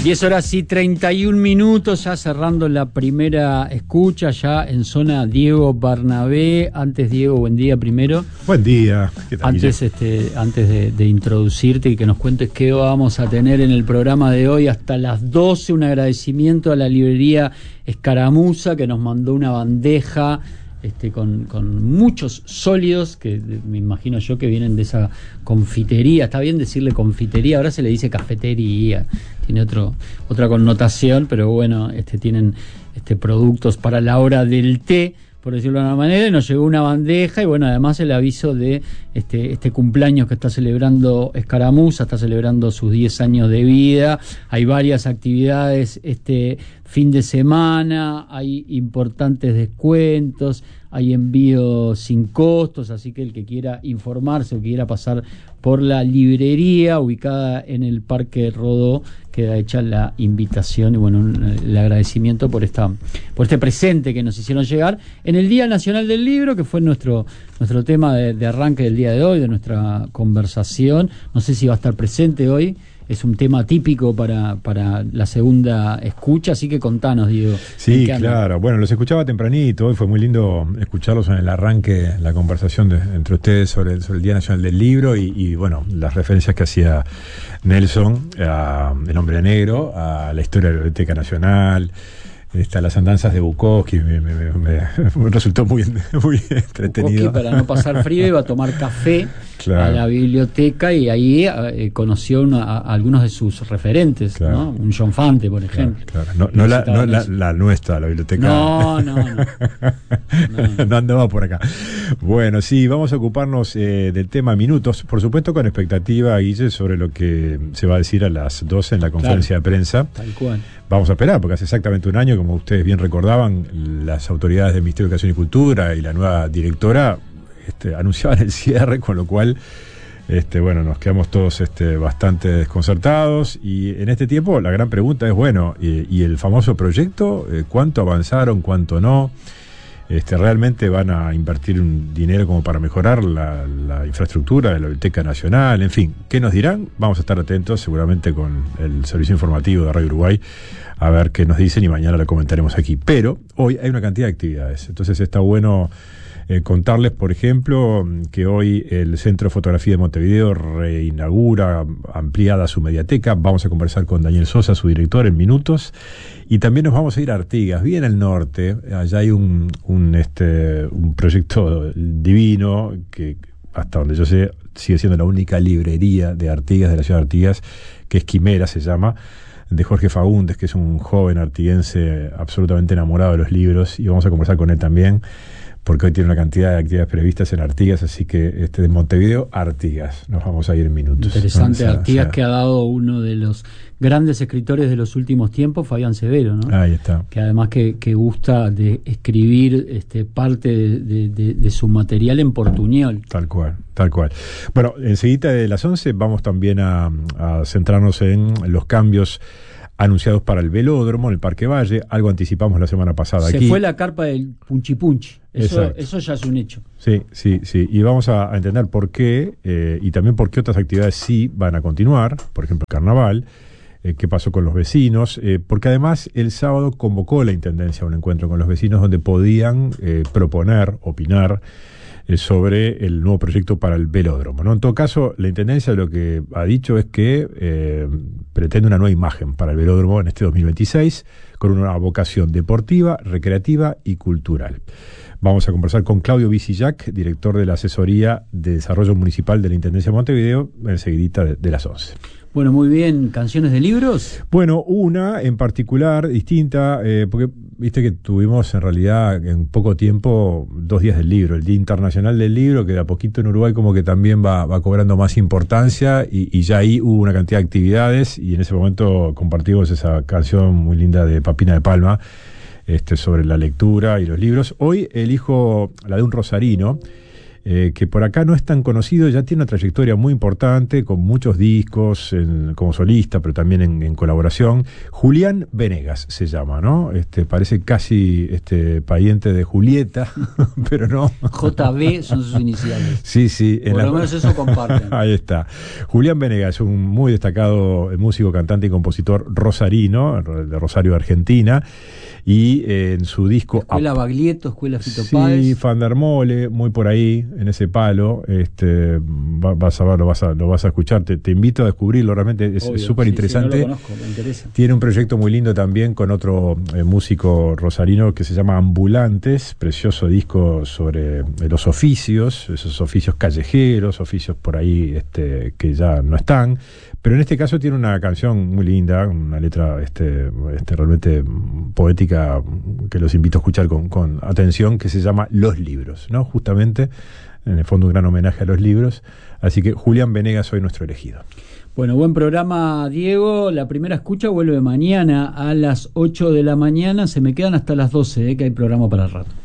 10:31, ya cerrando la primera escucha, ya en zona Diego Barnabé. Antes, Diego, buen día primero. Buen día. ¿Qué tal, antes de introducirte y que nos cuentes qué vamos a tener en el programa de hoy hasta las 12, un agradecimiento a la librería Escaramuza, que nos mandó una bandeja con muchos sólidos, que me imagino yo que vienen de esa confitería. Está bien decirle confitería, ahora se le dice cafetería, tiene otra connotación, pero bueno, tienen productos para la hora del té, por decirlo de una manera, y nos llegó una bandeja. Y bueno, además el aviso de este cumpleaños que está celebrando Escaramuza, está celebrando sus 10 años de vida. Hay varias actividades fin de semana, hay importantes descuentos, hay envíos sin costos, así que el que quiera informarse o quiera pasar por la librería ubicada en el Parque Rodó, queda hecha la invitación y bueno, el agradecimiento por este presente que nos hicieron llegar en el Día Nacional del Libro, que fue nuestro tema de arranque del día de hoy, de nuestra conversación. No sé si va a estar presente hoy. Es un tema típico para la segunda escucha, así que contanos, Diego. Sí, claro. Bueno, los escuchaba tempranito, hoy fue muy lindo escucharlos en el arranque, la conversación entre ustedes sobre el Día Nacional del Libro y bueno, las referencias que hacía Nelson a El Hombre Negro, a la historia de la Biblioteca Nacional, las andanzas de Bukowski, me resultó muy entretenido. Bukowski, para no pasar frío, iba a tomar café a la biblioteca y ahí conoció a algunos de sus referentes, claro, ¿no? Un John Fante, por ejemplo. Claro. No la nuestra, la biblioteca. No. No andaba por acá. Bueno, sí, vamos a ocuparnos del tema minutos, por supuesto con expectativa, Guille, sobre lo que se va a decir a las 12 en la conferencia de prensa. Tal cual. Vamos a esperar, porque hace exactamente un año, como ustedes bien recordaban, las autoridades del Ministerio de Educación y Cultura y la nueva directora anunciaban el cierre, con lo cual bueno, nos quedamos todos bastante desconcertados. Y en este tiempo la gran pregunta es, bueno, ¿y el famoso proyecto? ¿Cuánto avanzaron? ¿Cuánto no? ¿Realmente van a invertir un dinero como para mejorar la infraestructura de la Biblioteca Nacional? En fin, ¿qué nos dirán? Vamos a estar atentos seguramente con el servicio informativo de Radio Uruguay a ver qué nos dicen y mañana lo comentaremos aquí. Pero hoy hay una cantidad de actividades, entonces está bueno contarles, por ejemplo, que hoy el Centro de Fotografía de Montevideo reinaugura ampliada su mediateca. Vamos a conversar con Daniel Sosa, su director, en minutos. Y también nos vamos a ir a Artigas, bien al norte. Allá hay un proyecto divino que, hasta donde yo sé, sigue siendo la única librería de Artigas, de la ciudad de Artigas, que es Quimera, se llama, de Jorge Faúndez, que es un joven artiguense absolutamente enamorado de los libros, y vamos a conversar con él también, porque hoy tiene una cantidad de actividades previstas en Artigas, así que de Montevideo a Artigas nos vamos a ir en minutos. Interesante, ¿no? Artigas, que ha dado uno de los grandes escritores de los últimos tiempos, Fabián Severo, ¿no? Ahí está. Que además que gusta de escribir parte de su material en portuñol. Tal cual. Bueno, enseguida de las 11 vamos también a centrarnos en los cambios anunciados para el velódromo en el Parque Valle. Algo anticipamos la semana pasada. Se aquí fue la carpa del Punchi Punchi. Eso ya es un hecho. Sí. Y vamos a entender por qué y también por qué otras actividades sí van a continuar. Por ejemplo, el carnaval. Qué pasó con los vecinos. Porque además el sábado convocó la Intendencia a un encuentro con los vecinos donde podían proponer, opinar sobre el nuevo proyecto para el velódromo, ¿no? En todo caso, la Intendencia lo que ha dicho es que pretende una nueva imagen para el velódromo en 2026, con una vocación deportiva, recreativa y cultural. Vamos a conversar con Claudio Visillac, director de la Asesoría de Desarrollo Municipal de la Intendencia de Montevideo, enseguidita de las 11. Bueno, muy bien. ¿Canciones de libros? Bueno, una en particular, distinta, porque viste que tuvimos en realidad en poco tiempo 2 días del libro, el Día Internacional del Libro, que de a poquito en Uruguay como que también va cobrando más importancia, y ya ahí hubo una cantidad de actividades, y en ese momento compartimos esa canción muy linda de Papina de Palma, sobre la lectura y los libros. Hoy elijo la de un rosarino, que por acá no es tan conocido, ya tiene una trayectoria muy importante, con muchos discos como solista, pero también en colaboración. Julián Venegas se llama, ¿no? Parece casi pariente de Julieta, pero no. JB son sus iniciales. Sí, sí. Por lo menos eso comparten. Ahí está. Julián Venegas, un muy destacado músico, cantante y compositor rosarino, de Rosario, Argentina. Y en su disco... Escuela Baglietto, Escuela Fito Páez. Sí, Fandermole, muy por ahí, en ese palo. Vas a ver, lo vas a escuchar. Te invito a descubrirlo, realmente es súper interesante. Sí, no lo conozco, me interesa. Tiene un proyecto muy lindo también con otro músico rosarino que se llama Ambulantes, precioso disco sobre los oficios, esos oficios callejeros, oficios por ahí que ya no están. Pero en este caso tiene una canción muy linda, una letra realmente poética que los invito a escuchar con atención, que se llama Los Libros, ¿no? Justamente, en el fondo, un gran homenaje a los libros. Así que Julián Venegas hoy nuestro elegido. Bueno, buen programa, Diego. La primera escucha vuelve mañana a las 8 de la mañana. Se me quedan hasta las 12, que hay programa para el rato.